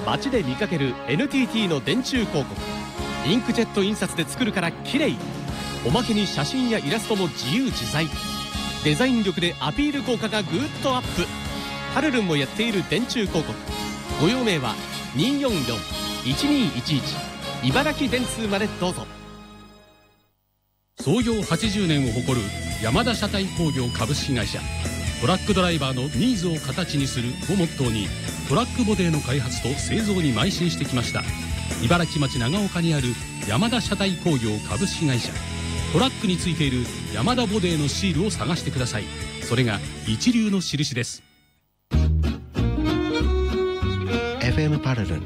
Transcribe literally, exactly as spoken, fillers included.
街で見かける エヌティーティー の電柱広告。インクジェット印刷で作るから綺麗。おまけに写真やイラストも自由自在。デザイン力でアピール効果がぐーっとアップ。パルルンもやっている電柱広告。ご用命はにーよんよん いちにーいちいち茨城電通までどうぞ。 創業はちじゅうねんを誇る山田車体工業株式会社。トラックドライバーのニーズを形にするをモットーに、トラックボデーの開発と製造に邁進してきました。茨城町長岡にある山田車体工業株式会社。トラックについている山田ボデーのシールを探してください。それが一流の印です。 エフエム パルルン